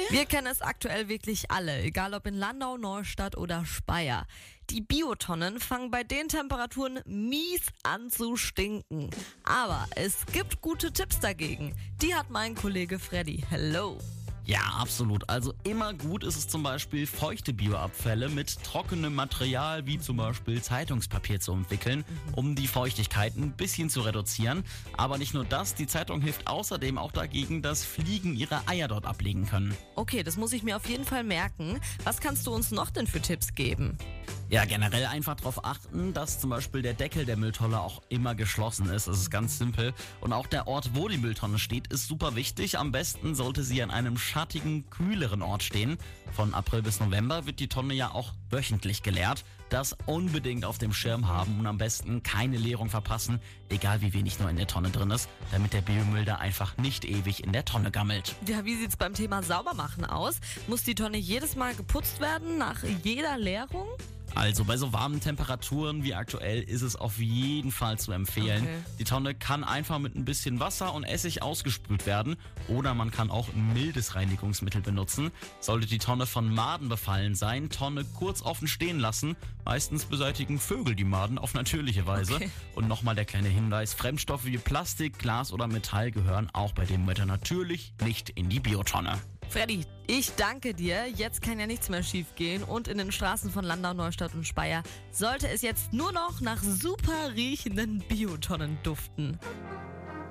Wir kennen es aktuell wirklich alle, egal ob in Landau, Neustadt oder Speyer. Die Biotonnen fangen bei den Temperaturen mies an zu stinken. Aber es gibt gute Tipps dagegen. Die hat mein Kollege Freddy. Hello. Ja, absolut. Also immer gut ist es zum Beispiel, feuchte Bioabfälle mit trockenem Material wie zum Beispiel Zeitungspapier zu umwickeln, um die Feuchtigkeit ein bisschen zu reduzieren. Aber nicht nur das, die Zeitung hilft außerdem auch dagegen, dass Fliegen ihre Eier dort ablegen können. Okay, das muss ich mir auf jeden Fall merken. Was kannst du uns noch denn für Tipps geben? Ja, generell einfach darauf achten, dass zum Beispiel der Deckel der Mülltonne auch immer geschlossen ist. Das ist ganz simpel. Und auch der Ort, wo die Mülltonne steht, ist super wichtig. Am besten sollte sie an einem schattigen, kühleren Ort stehen. Von April bis November wird die Tonne ja auch wöchentlich geleert. Das unbedingt auf dem Schirm haben und am besten keine Leerung verpassen, egal wie wenig nur in der Tonne drin ist, damit der Biomüll da einfach nicht ewig in der Tonne gammelt. Ja, wie sieht's beim Thema Saubermachen aus? Muss die Tonne jedes Mal geputzt werden, nach jeder Leerung? Also bei so warmen Temperaturen wie aktuell ist es auf jeden Fall zu empfehlen. Okay. Die Tonne kann einfach mit ein bisschen Wasser und Essig ausgespült werden oder man kann auch ein mildes Reinigungsmittel benutzen. Sollte die Tonne von Maden befallen sein, Tonne kurz offen stehen lassen. Meistens beseitigen Vögel die Maden auf natürliche Weise. Okay. Und nochmal der kleine Hinweis, Fremdstoffe wie Plastik, Glas oder Metall gehören auch bei dem Wetter natürlich nicht in die Biotonne. Freddy, ich danke dir. Jetzt kann ja nichts mehr schief gehen und in den Straßen von Landau, Neustadt und Speyer sollte es jetzt nur noch nach super riechenden Biotonnen duften.